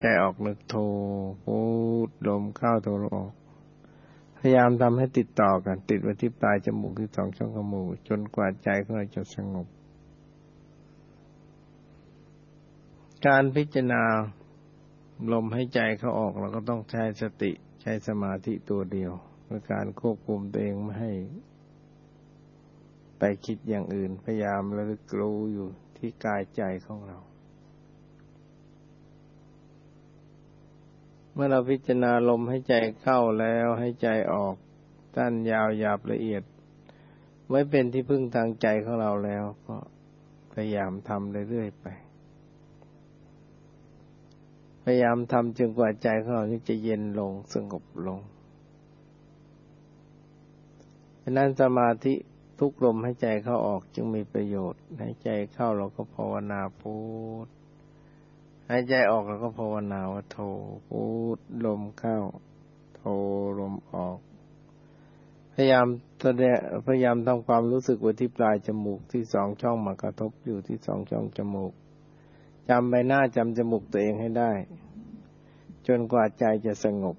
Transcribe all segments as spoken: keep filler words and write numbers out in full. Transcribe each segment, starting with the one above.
ใจออกนึกโทพูดลมเข้าโทลมออกพยายามทำให้ติดต่อกันติดไว้ที่ปลายจมูกที่สองช่องจมูกจนกว่าใจของเราจะสงบการพิจารณาลมให้ใจเขาออกเราก็ต้องใช้สติใช้สมาธิตัวเดียวในการควบคุมตัวเองไม่ให้ไปคิดอย่างอื่นพยายามระลึกรู้อยู่ที่กายใจของเราเมื่อเราพิจารณาลมให้ใจเข้าแล้วให้ใจออกสั้นยาวหยาบละเอียดไว้เป็นที่พึ่งทางใจของเราแล้วก็พยายามทำเรื่อยๆไปพยายามทำจนกว่าใจของเราจะเย็นลงสงบลงฉะนั้นสมาธิทุกลมให้ใจเข้าออกจึงมีประโยชน์ให้ใจเข้าเราก็ภาวนาพุทให้ใจออกเราก็ภาวนาว่าโทพุทลมเข้าโทลมออกพยายามแสดงพยายามทำความรู้สึกไว้ที่ปลายจมูกที่สองช่องมากระทบอยู่ที่สองช่องจมูกจำใบหน้าจำจมูกตัวเองให้ได้จนกว่าใจจะสงบ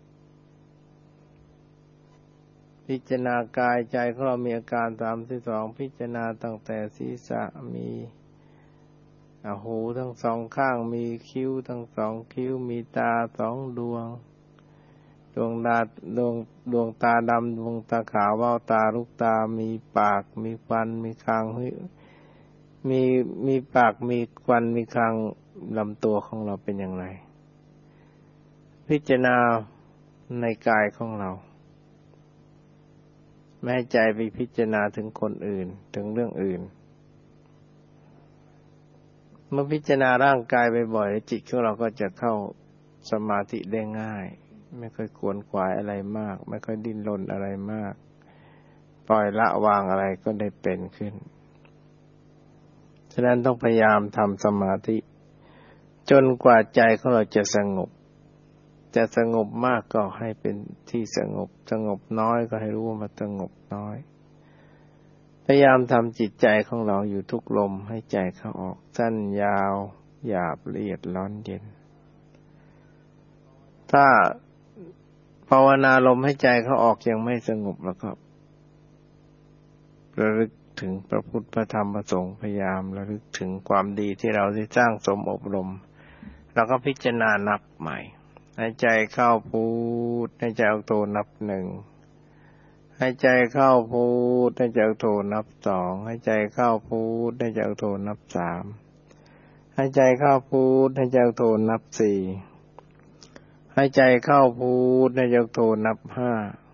พิจารณากายใจของเรามีอาการสามสิบสองพิจารณาตั้งแต่ศีรษะมีหูทั้งสองข้างมีคิ้วทั้งสองคิ้วมีตาสองดวงดวงตาดวงดวงตาดำดวงตาขาวเบ้าตาลูกตามีปากมีฟันมีคางมีมีปากมีฟันมีคางลำตัวของเราเป็นอย่างไรพิจารณาในกายของเราไม่ให้ใจไปพิจารณาถึงคนอื่นถึงเรื่องอื่นเมื่อพิจารณาร่างกายบ่อยๆจิตของเราก็จะเข้าสมาธิได้ง่ายไม่ค่อยขวนขวายอะไรมากไม่ค่อยดิ้นรนอะไรมากปล่อยละวางอะไรก็ได้เป็นขึ้นฉะนั้นต้องพยายามทำสมาธิจนกว่าใจของเราจะสงบจะสงบมากก็ให้เป็นที่สงบสงบน้อยก็ให้รู้ว่ามันสงบน้อยพยายามทำจิตใจของเราอยู่ทุกลมให้ใจเข้าออกสั้นยาวหยาบละเอียดร้อนเย็นถ้าภาวนาลมให้ใจเขาออกยังไม่สงบแล้วก็ระลึกถึงพระพุทธพระธรรมพระสงฆ์พยายามระลึกถึงความดีที่เราได้สร้างสมอบรมแล้วก็พิจารณานับใหม่ให้ใจเข้าพุทให้ใจออกโทนับหนึ่งให้ใจเข้าพุทให้ใจออกโทนับสองให้ใจเข้าพุทให้ใจออกโทนับสามให้ใจเข้าพุทให้ใจออกโทนับสี่ให้ใจเข้าพุทให้ใจออกโทนับห้า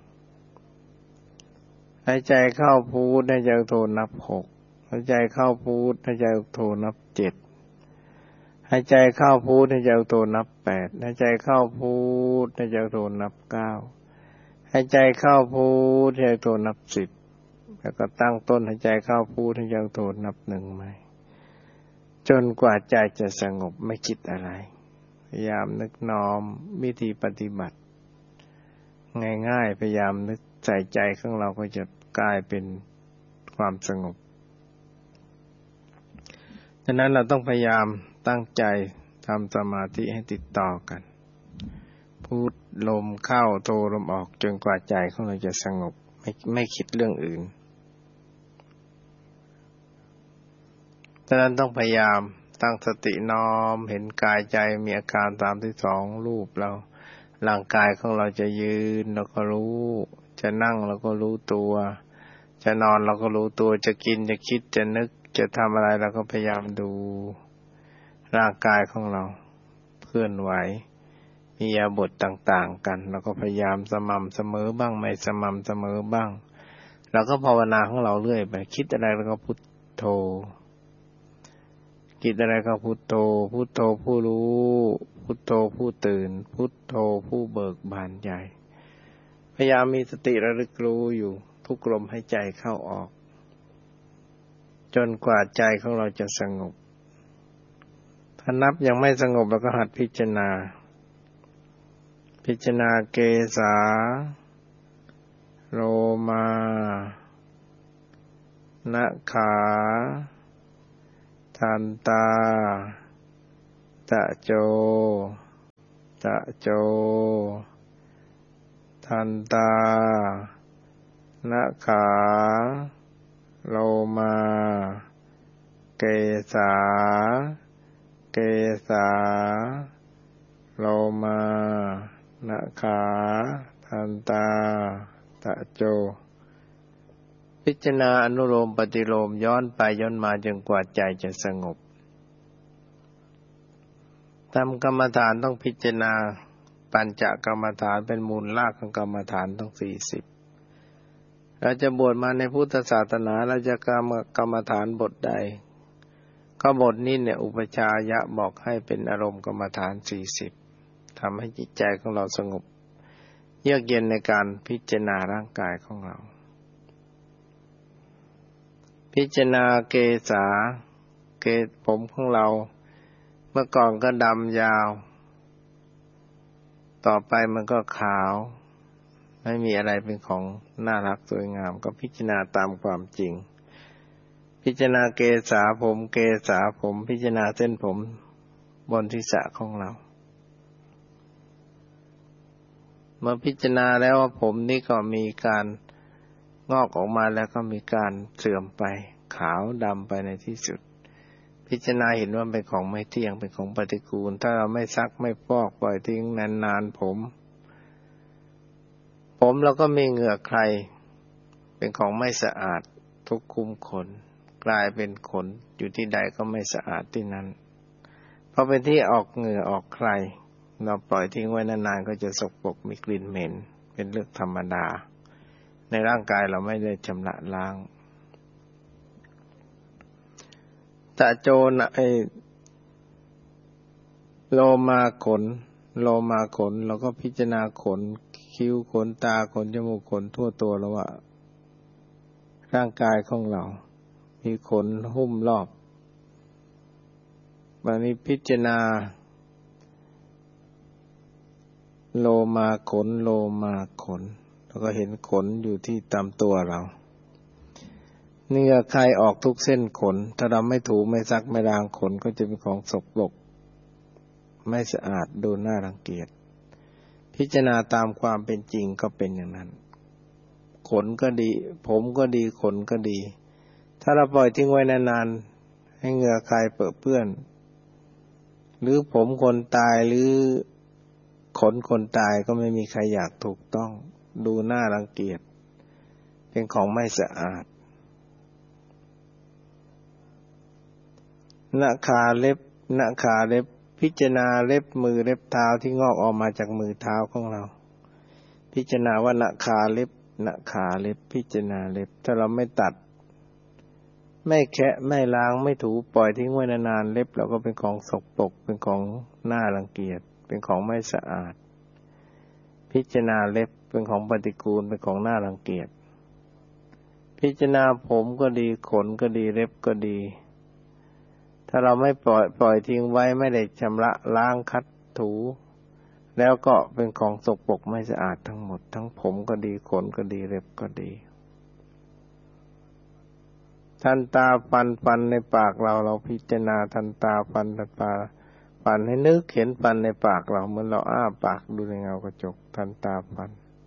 ให้ใจเข้าพุทให้ใจออกโทนับหกให้ใจเข้าพุทให้ใจออกโทนับเจ็ดให้ใจเข้าพุทให้ใจออกโทนับแปดให้ใจเข้าพุทให้ใจออกโทนับเก้าให้ใจเข้าพุทให้ใจออกโทนับสิบแล้วก็ตั้งต้นให้ใจเข้าพุทให้ใจออกโทนับหนึ่งใหม่จนกว่าใจจะสงบไม่คิดอะไรพยายามนึกน้อมวิธีปฏิบัติง่ายๆพยายามนึกใส่ใจของเราก็จะกลายเป็นความสงบฉะนั้นเราต้องพยายามตั้งใจทำสมาธิให้ติดต่อกันพุทลมเข้าโทลมออกจนกว่าใจของเราจะสงบไม่ไม่คิดเรื่องอื่นฉะนั้นต้องพยายามตั้งสติน้อมเห็นกายใจมีอาการสามสิบสองรูปเราร่างกายของเราจะยืนเราก็รู้จะนั่งเราก็รู้ตัวจะนอนเราก็รู้ตัวจะกินจะคิดจะนึกจะทำอะไรเราก็พยายามดูร่างกายของเราเคลื่อนไหวมีอิริยาบถต่างๆกันเราก็พยายามสม่ำเสมอบ้างไม่สม่ำเสมอบ้างเราก็ภาวนาของเราเรื่อยไปคิดอะไรเราก็พุทโธคิดอะไรก็พุทโธพุทโธผู้รู้พุทโธผู้ตื่นพุทโธผู้เบิกบานใจพยายามมีสติระลึกรู้อยู่ทุกลมให้ใจเข้าออกจนกว่าใจของเราจะสงบถ้านับยังไม่สงบเราก็หัดพิจารณาพิจารณาเกสาโลมานะขาทันตาตะโจตะโจทันตานะขาโลมาเกสาเกสาโลมานะขาทันตาตะโจพิจารณาอนุโลมปฏิโลมย้อนไปย้อนมาจนกว่าใจจะสงบทำกรรมฐานต้องพิจารณาปัญจกรรมฐานเป็นมูลรากของกรรมฐานต้องสี่สิบเราจะบวชมาในพุทธศาสนาเราจะกรรมกรรมฐานบทใดก็บทนี้เนี่ยอุปชายะบอกให้เป็นอารมณ์กรรมฐานสี่สิบทำให้จิตใจของเราสงบเยือกเย็นในการพิจารณาร่างกายของเราพิจารณาเกศาเกศผมของเราเมื่อก่อนก็ดำยาวต่อไปมันก็ขาวไม่มีอะไรเป็นของน่ารักสวยงามก็พิจารณาตามความจริงพิจารณาเกศาผมเกศาผมพิจารณาเส้นผมบนศีรษะของเราเมื่อพิจารณาแล้วว่าผมนี่ก็มีการงอกออกมาแล้วก็มีการเสื่อมไปขาวดำไปในที่สุดพิจารณาเห็นว่าเป็นของไม่เที่ยงเป็นของปฏิกูลถ้าเราไม่ซักไม่ฟอกปล่อยทิ้งนานๆผมผมเราก็มีเหงื่อใครเป็นของไม่สะอาดทุกคุมขนกลายเป็นขนอยู่ที่ใดก็ไม่สะอาดที่นั้นเพราะเป็นที่ออกเหงื่อออกใครเราปล่อยทิ้งไว้นานๆก็จะสกปรกมีกลิ่นเหม็นเป็นเรื่องธรรมดาในร่างกายเราไม่ได้ชำระล้างตะโจนะไอโลมาขนโลมาขนเราก็พิจารณาขนคิ้วขนตาขนจมูกขนทั่วตัวแล้วว่าร่างกายของเรามีขนหุ้มรอบวันนี้พิจารณาโลมาขนโลมาขนแล้วก็เห็นขนอยู่ที่ตามตัวเราเนื้อใครออกทุกเส้นขนถ้าเราไม่ถูไม่ซักไม่ล้างขนก็จะเป็นของสกปรกไม่สะอาดดูน่ารังเกียจพิจารณาตามความเป็นจริงก็เป็นอย่างนั้นขนก็ดีผมก็ดีขนก็ดีถ้าเราปล่อยทิ้งไว้นานๆให้เหงื่อใครเปื้อนเปื้อนหรือผมคนตายหรือขนคนตายก็ไม่มีใครอยากถูกต้องดูน่ารังเกียจเป็นของไม่สะอาดหน้าขาเล็บหน้าขาเล็บพิจารณาเล็บมือเล็บเท้าที่งอกออกมาจากมือเท้าของเราพิจารณาว่าหน้าขาเล็บหน้าขาเล็บพิจารณาเล็บถ้าเราไม่ตัดไม่แคะไม่ล้างไม่ถูปล่อยทิ้งไว้นานๆเล็บเราก็เป็นของสกปรกเป็นของน่ารังเกียจเป็นของไม่สะอาดพิจารณาเล็บเป็นของปฏิกูลเป็นของน่ารังเกียจพิจารณาผมก็ดีขนก็ดีเล็บก็ดีถ้าเราไม่ปล่อยปล่อยทิ้งไว้ไม่ได้ชำระล้างคัดถูแล้วก็เป็นของสกปรกไม่สะอาดทั้งหมดทั้งผมก็ดีขนก็ดีเล็บก็ดีทันตาฟันฟันในปากเราเราพิจารณาทันตาฟันทันตาฟันให้นึกเห็นฟันในปากเราเหมือนเราอ้าปากดูในเงากระจกทันตาฟัน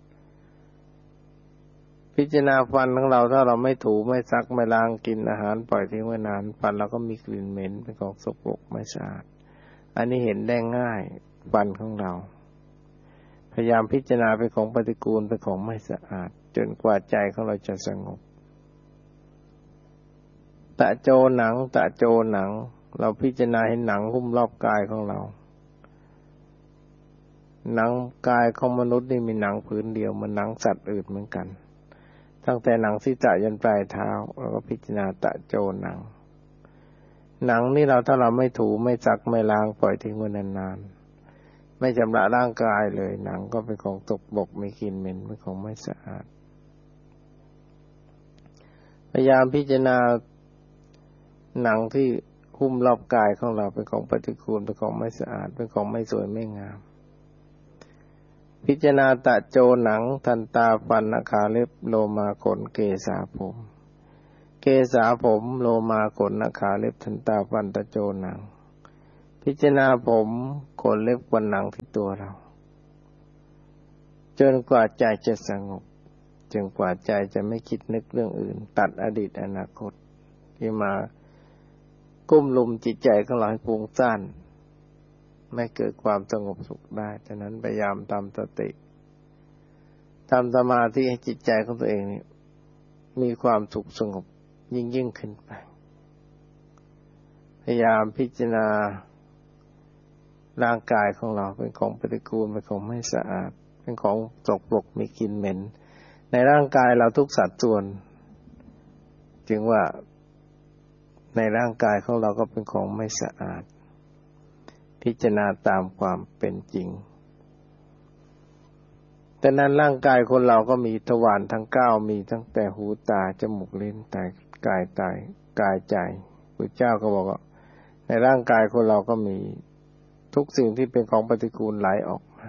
พิจารณาฟันของเราถ้าเราไม่ถูไม่ซักไม่ล้างกินอาหารปล่อยทิ้งไว้นานฟันเราก็มีกลิ่นเหม็นเป็นของสกปรกไม่สะอาดอันนี้เห็นได้ง่ายฟันของเราพยายามพิจารณาเป็นของปฏิกูลเป็นของไม่สะอาดจนกว่าใจของเราจะสงบตะโจหนังตะโจหนังเราพิจารณาเห็นหนังหุ้มรอบกายของเราหนังกายของมนุษย์นี่มีหนังผืนเดียวเหมือนหนังสัตว์อื่นเหมือนกันตั้งแต่หนังศีรษะยันปลายเท้าเราก็พิจารณาตะโจหนังหนังนี่เราถ้าเราไม่ถูไม่ซักไม่ล้างปล่อยทิ้งไว้นานๆไม่ชำระร่างกายเลยหนังก็เป็นของตกบกมีกลิ่นเหม็นเป็นของไม่สะอาดพยายามพิจารณาหนังที่หุ้มรอบกายของเราเป็นของปฏิกูลเป็นของไม่สะอาดเป็นของไม่สวยไม่งามพิจารณาตะโจหนังทันตาฟันหน้าขาเล็บโลมาขนเกศาผมเกศาผมโลมาขนหน้าขาเล็บทันตาฟันตะโจหนังพิจารณาผมขนเล็บขนหนังที่ตัวเราจนกว่าใจจะสงบจนกว่าใจจะไม่คิดนึกเรื่องอื่นตัดอดีตอนาคตที่มากุ้มลุมจิตใจของเราให้ฟุ้งซ่านไม่เกิดความสงบสุขได้ฉะนั้นพยายามทำสติทำสมาธิให้จิตใจของตัวเองนี่มีความสุขสงบยิ่งยิ่งขึ้นไปพยายามพิจารณาร่างกายของเราเป็นของปฏิกูลเป็นของไม่สะอาดเป็นของสกปรกมีกลิ่นเหม็นในร่างกายเราทุกสัดส่วนจึงว่าในร่างกายของเราก็เป็นของไม่สะอาดพิจารณาตามความเป็นจริงแต่นั้นร่างกายคนเราก็มีทวารทั้งเก้ามีตั้งแต่หูตาจมูกลิ้นแต่กายใจกายใจพระเจ้าก็บอกว่าในร่างกายคนเราก็มีทุกสิ่งที่เป็นของปฏิกูลไหลออกมา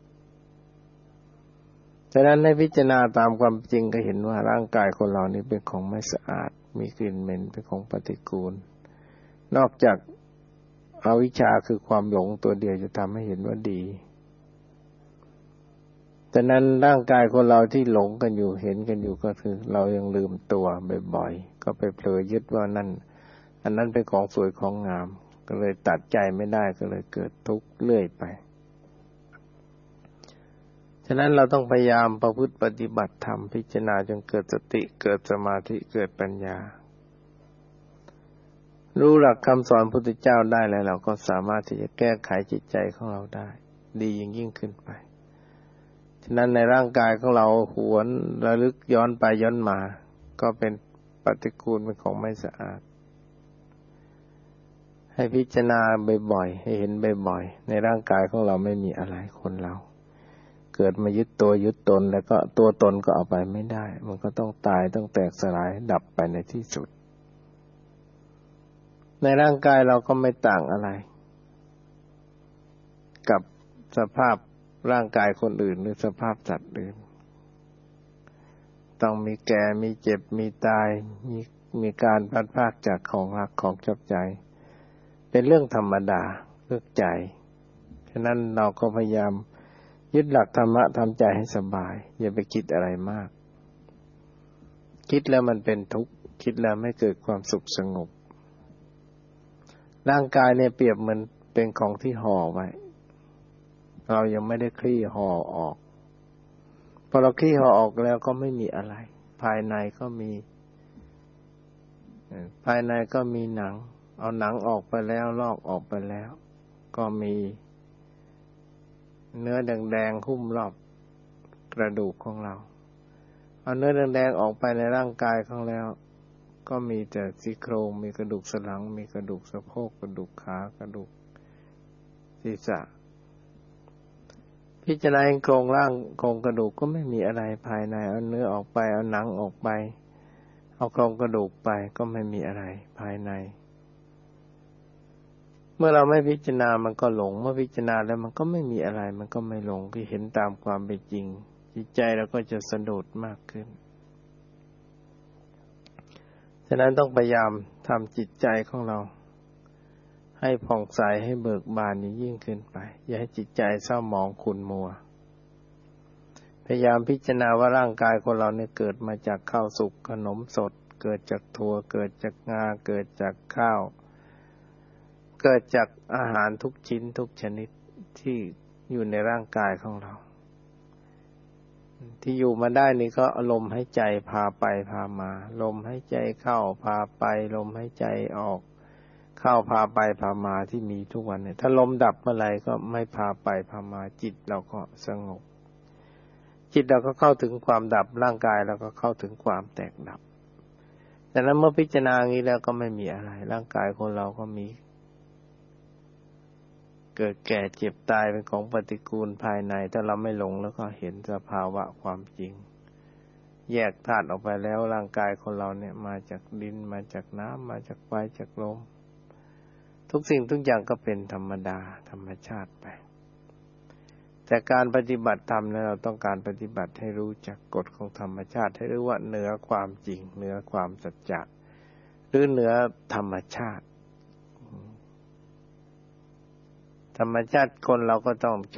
ฉะนั้นในพิจารณาตามความจริงก็เห็นว่าร่างกายคนเรานี้เป็นของไม่สะอาดมีกลิ่นเหม็นเป็นของปฏิกูลนอกจากอวิชชาคือความหลงตัวเดียวจะทำให้เห็นว่าดีฉะนั้นร่างกายคนเราที่หลงกันอยู่เห็นกันอยู่ก็คือเรายังลืมตัวบ่อยๆก็ไปเผลอยึดว่านั่นอันนั้นเป็นของสวยของงามก็เลยตัดใจไม่ได้ก็เลยเกิดทุกข์เรื่อยไปฉะนั้นเราต้องพยายามประพฤติปฏิบัติธรรมพิจารณาจนเกิดสติเกิดสมาธิเกิดปัญญารู้หลักคำสอนพระพุทธเจ้าได้แล้วเราก็สามารถที่จะแก้ไขจิตใจของเราได้ดียิ่งยิ่งขึ้นไปฉะนั้นในร่างกายของเราหวนระลึกย้อนไปย้อนมาก็เป็นปฏิกูลเป็นของไม่สะอาดให้พิจารณาบ่อยๆให้เห็นบ่อยๆในร่างกายของเราไม่มีอะไรคนเราเกิดมายึดตัวยึดตนแล้วก็ตัวตนก็เอาไปไม่ได้มันก็ต้องตายต้องแตกสลายดับไปในที่สุดในร่างกายเราก็ไม่ต่างอะไรกับสภาพร่างกายคนอื่นหรือสภาพสัตว์อื่นต้องมีแก่มีเจ็บมีตายมีมีการพลัดพรากจากของรักของชอบใจเป็นเรื่องธรรมดาเรื่องใจฉะนั้นเราก็พยายามยึดหลักธรรมะทำใจให้สบายอย่าไปคิดอะไรมากคิดแล้วมันเป็นทุกข์คิดแล้วไม่เกิดความสุขสงบร่างกายเนี่ยเปรียบเหมือนเป็นของที่ห่อไว้เรายังไม่ได้คลี่ห่อออกพอเราคลี่ห่อออกแล้วก็ไม่มีอะไรภายในก็มีภายในก็มีหนังเอาหนังออกไปแล้วลอกออกไปแล้วก็มีเนื้อแดงๆหุ้มรอบกระดูกของเราเอาเนื้อแดงๆออกไปในร่างกายของแล้วก็มีแต่ซี่โครงมีกระดูกสันหลังมีกระดูกสะโพกกระดูกขากระดูกศีรษะพิจารณาโครงร่างโครงกระดูกก็ไม่มีอะไรภายในเอาเนื้อออกไปเอาหนังออกไปเอาโครงกระดูกไปก็ไม่มีอะไรภายในเมื่อเราไม่พิจารณามันก็หลงเมื่อพิจารณาแล้วมันก็ไม่มีอะไรมันก็ไม่หลงคือเห็นตามความเป็นจริงจิตใจเราก็จะสะดุดมากขึ้นฉะนั้นต้องพยายามทำจิตใจของเราให้ผ่องใสให้เบิกบานยิ่งขึ้นไปอย่าให้จิตใจเศร้าหมองขุ่นมัวพยายามพิจารณาว่าร่างกายของเราเนี่ยเกิดมาจากข้าวสุกขนมสดเกิดจากถั่วเกิดจากงาเกิดจากข้าวเกิดจากอาหารทุกชิ้นทุกชนิดที่อยู่ในร่างกายของเราที่อยู่มาได้นี่ก็ลมหายใจพาไปพามาลมหายใจเข้าพาไปลมหายใจออกเข้าพาไปพามาที่มีทุกวันเนี่ยถ้าลมดับเมื่อไหร่ก็ไม่พาไปพามาจิตเราก็สงบจิตเราก็เข้าถึงความดับร่างกายเราก็เข้าถึงความแตกดับแต่นั้นเมื่อพิจารณาอย่างนี้แล้วก็ไม่มีอะไรร่างกายคนเราก็มีเกิดแก่เจ็บตายเป็นของปฏิกูลภายในถ้าเราไม่หลงแล้วก็เห็นสภาวะความจริงแยกธาตุออกไปแล้วร่างกายของเราเนี่ยมาจากดินมาจากน้ำมาจากไฟจากลมทุกสิ่งทุกอย่างก็เป็นธรรมดาธรรมชาติไปแต่การปฏิบัติธรรมนั้นเราต้องการปฏิบัติให้รู้จักกฎของธรรมชาติให้รู้ว่าเหนือความจริงเหนือความสัจจะหรือเหนือธรรมชาติธรรมชาติคนเราก็ต้อง